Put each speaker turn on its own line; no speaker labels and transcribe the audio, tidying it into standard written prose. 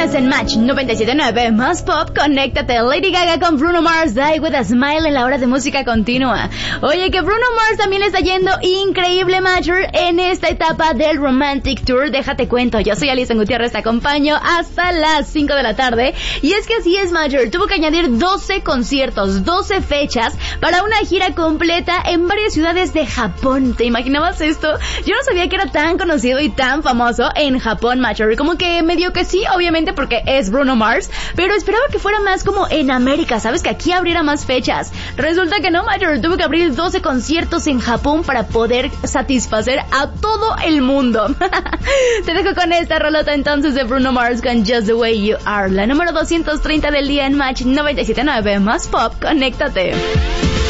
viernes en Match 97.9 más pop, conéctate. Lady Gaga con Bruno Mars, Die With A Smile en la hora de música continua. Oye, que Bruno Mars también le está yendo increíble, Major, en esta etapa del Romantic Tour. Déjate cuento, yo soy Alison Gutiérrez, te acompaño hasta las 5 de la tarde. Y es que así es, Major, tuvo que añadir 12 conciertos, 12 fechas para una gira completa en varias ciudades de Japón. ¿Te imaginabas esto? Yo no sabía que era tan conocido y tan famoso en Japón, Major. Como que medio que sí, obviamente porque es Bruno Mars, pero esperaba que fuera más como en América, ¿sabes? Que aquí abriera más fechas. Resulta que no, Major, tuvo que abrir 12 conciertos en Japón para poder satisfacer a todo el mundo. Te dejo con esta rolota entonces de Bruno Mars con Just The Way You Are, la número 230 del día en Match 97.9 más pop, conéctate.